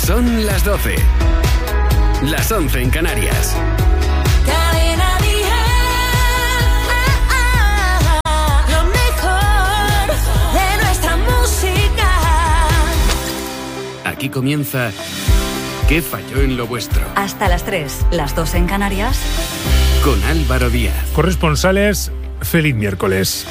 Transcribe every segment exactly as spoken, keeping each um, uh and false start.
Son las doce. Las once en Canarias. Cadena Dial, lo mejor de nuestra música. Aquí comienza ¿Qué falló en lo vuestro? Hasta las tres, las dos en Canarias. Con Álvaro Díaz. Corresponsales, feliz miércoles.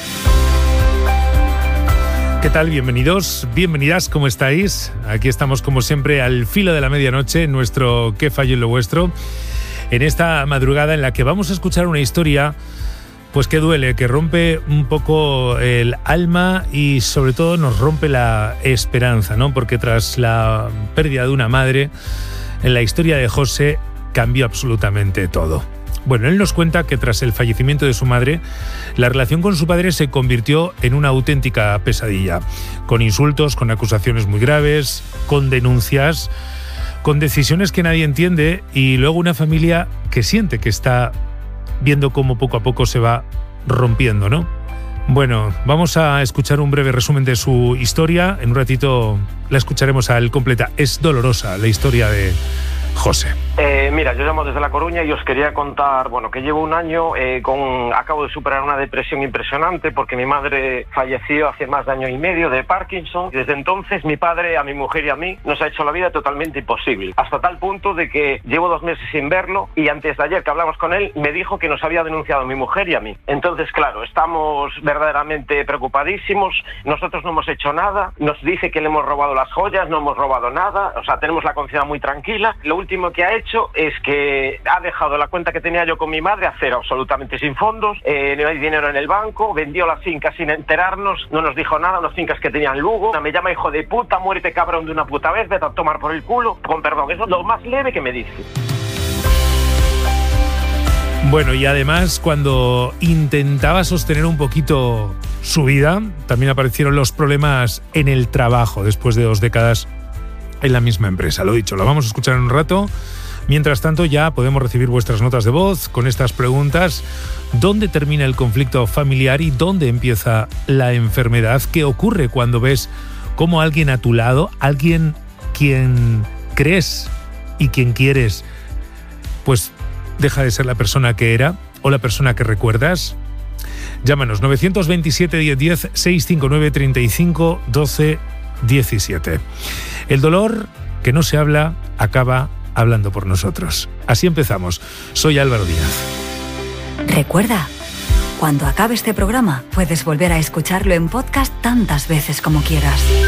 ¿Qué tal? Bienvenidos, bienvenidas, ¿cómo estáis? Aquí estamos como siempre al filo de la medianoche en nuestro ¿Qué falló en lo vuestro? En esta madrugada en la que vamos a escuchar una historia pues que duele, que rompe un poco el alma y sobre todo nos rompe la esperanza, ¿no? Porque tras la pérdida de una madre, en la historia de José cambió absolutamente todo. Bueno, él nos cuenta que tras el fallecimiento de su madre, la relación con su padre se convirtió en una auténtica pesadilla, con insultos, con acusaciones muy graves, con denuncias, con decisiones que nadie entiende y luego una familia que siente que está viendo cómo poco a poco se va rompiendo, ¿no? Bueno, vamos a escuchar un breve resumen de su historia. En un ratito la escucharemos al completa. Es dolorosa la historia de José. Eh, mira, yo llamo desde La Coruña y os quería contar, bueno, que llevo un año eh, con, acabo de superar una depresión impresionante porque mi madre falleció hace más de año y medio de Parkinson. Desde entonces mi padre, a mi mujer y a mí, nos ha hecho la vida totalmente imposible, hasta tal punto de que llevo dos meses sin verlo y antes de ayer que hablamos con él me dijo que nos había denunciado a mi mujer y a mí. Entonces, claro, estamos verdaderamente preocupadísimos, nosotros no hemos hecho nada, nos dice que le hemos robado las joyas, no hemos robado nada, o sea, tenemos la conciencia muy tranquila. Lo último que ha hecho es que ha dejado la cuenta que tenía yo con mi madre a cero, absolutamente sin fondos, eh, no hay dinero en el banco, vendió las fincas sin enterarnos, no nos dijo nada, las fincas que tenían Lugo, me llama hijo de puta, muérete cabrón de una puta vez, vete a tomar por el culo, con perdón, eso es lo más leve que me dice. Bueno, y además cuando intentaba sostener un poquito su vida, también aparecieron los problemas en el trabajo después de dos décadas en la misma empresa. Lo dicho, lo vamos a escuchar en un rato. Mientras tanto, ya podemos recibir vuestras notas de voz con estas preguntas. ¿Dónde termina el conflicto familiar y dónde empieza la enfermedad? ¿Qué ocurre cuando ves cómo alguien a tu lado, alguien quien crees y quien quieres, pues deja de ser la persona que era o la persona que recuerdas? Llámanos nueve dos siete, diez diez, seis cinco nueve, treinta y cinco, doce, diecisiete. El dolor que no se habla acaba hablando por nosotros. Así empezamos. Soy Álvaro Díaz. Recuerda, cuando acabe este programa, puedes volver a escucharlo en podcast tantas veces como quieras.